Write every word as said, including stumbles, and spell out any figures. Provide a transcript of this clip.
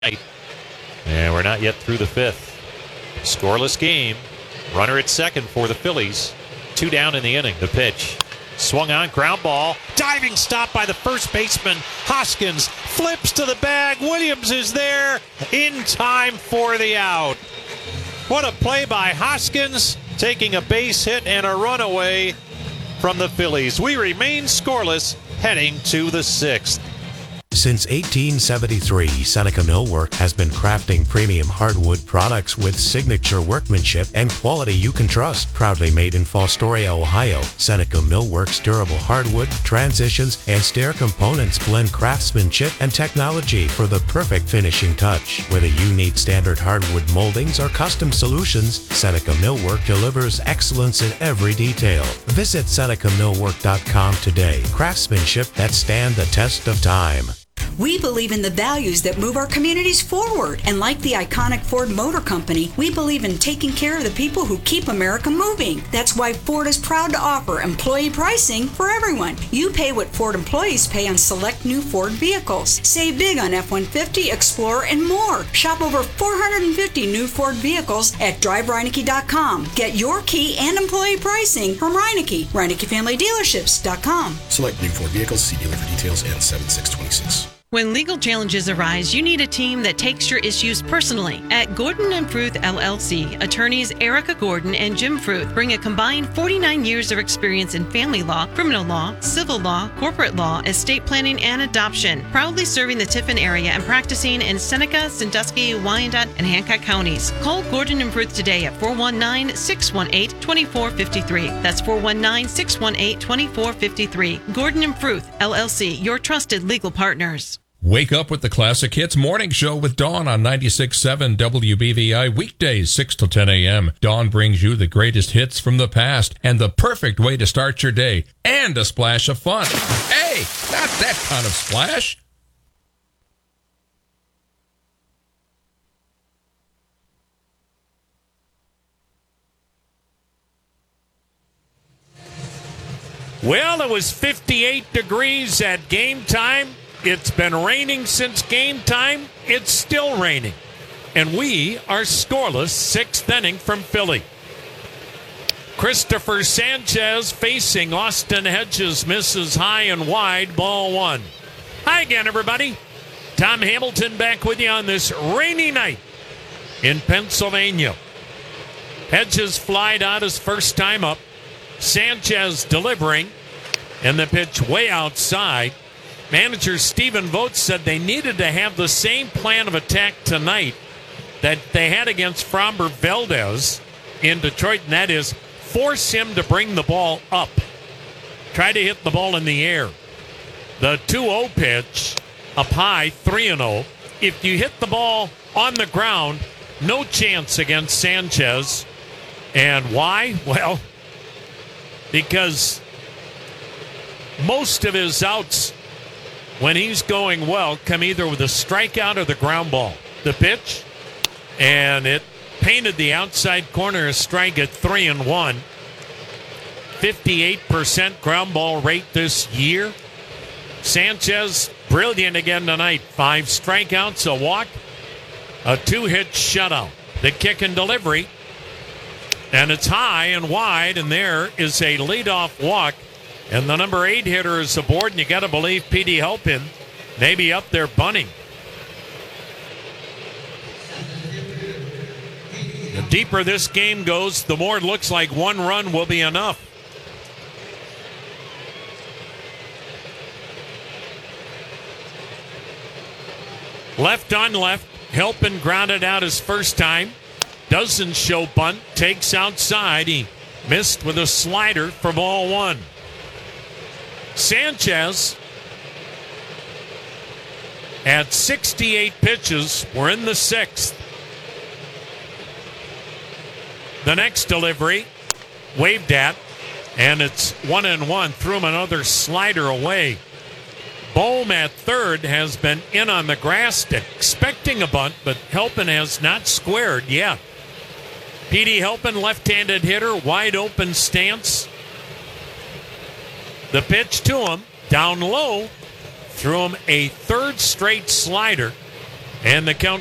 And we're not yet through the fifth. Scoreless game. Runner at second for the Phillies. Two down in the inning. The pitch. Swung on, ground ball. Diving stop by the first baseman. Hoskins flips to the bag. Williams is there in time for the out. What a play by Hoskins, taking a base hit and a runaway from the Phillies. We remain scoreless heading to the sixth. Since eighteen seventy-three, Seneca Millwork has been crafting premium hardwood products with signature workmanship and quality you can trust. Proudly made in Fostoria, Ohio, Seneca Millwork's durable hardwood, transitions, and stair components blend craftsmanship and technology for the perfect finishing touch. Whether you need standard hardwood moldings or custom solutions, Seneca Millwork delivers excellence in every detail. Visit Seneca Millwork dot com today. Craftsmanship that stand the test of time. We believe in the values that move our communities forward. And like the iconic Ford Motor Company, we believe in taking care of the people who keep America moving. That's why Ford is proud to offer employee pricing for everyone. You pay what Ford employees pay on select new Ford vehicles. Save big on F one fifty, Explorer, and more. Shop over four hundred fifty new Ford vehicles at drive reineke dot com. Get your key and employee pricing from Reineke. Reineke Family Dealerships dot com. Select new Ford vehicles. See dealer for details and seven six two six. When legal challenges arise, you need a team that takes your issues personally. At Gordon and Fruth L L C, attorneys Erica Gordon and Jim Fruth bring a combined forty-nine years of experience in family law, criminal law, civil law, corporate law, estate planning, and adoption, proudly serving the Tiffin area and practicing in Seneca, Sandusky, Wyandotte, and Hancock counties. Call Gordon and Fruth today at four one nine, six one eight, two four five three. That's four one nine, six one eight, two four five three. Gordon and Fruth L L C, your trusted legal partners. Wake up with the Classic Hits Morning Show with Dawn on ninety-six point seven W B V I, weekdays six to ten a.m. Dawn brings you the greatest hits from the past and the perfect way to start your day, and a splash of fun. Hey, not that kind of splash. Well, it was fifty-eight degrees at game time. It's been raining since game time. It's still raining. And we are scoreless, sixth inning from Philly. Christopher Sanchez facing Austin Hedges, misses high and wide, ball one. Hi again, everybody. Tom Hamilton back with you on this rainy night in Pennsylvania. Hedges flied out his first time up. Sanchez delivering, and the pitch way outside. Manager Stephen Vogt said they needed to have the same plan of attack tonight that they had against Framber Valdez in Detroit, and that is force him to bring the ball up. Try to hit the ball in the air. The two oh pitch, up high, three and oh. If you hit the ball on the ground, no chance against Sanchez. And why? Well, because most of his outs when he's going well come either with a strikeout or the ground ball. The pitch, and it painted the outside corner a strike at three and one. fifty-eight percent ground ball rate this year. Sanchez, brilliant again tonight. Five strikeouts, a walk, a two-hit shutout. The kick and delivery, and it's high and wide, and there is a leadoff walk. And the number eight hitter is aboard, and you got to believe P D Halpin may be up there bunting. The deeper this game goes, the more it looks like one run will be enough. Left on left, Halpin grounded out his first time. Doesn't show bunt, takes outside. He missed with a slider for ball one. Sanchez, at sixty-eight pitches, we're in the sixth. The next delivery, waved at, and it's one and one. Threw him another slider away. Bohm at third has been in on the grass, expecting a bunt, but Halpin has not squared yet. P D Halpin, left-handed hitter, wide open stance. The pitch to him, down low, threw him a third straight slider. And the count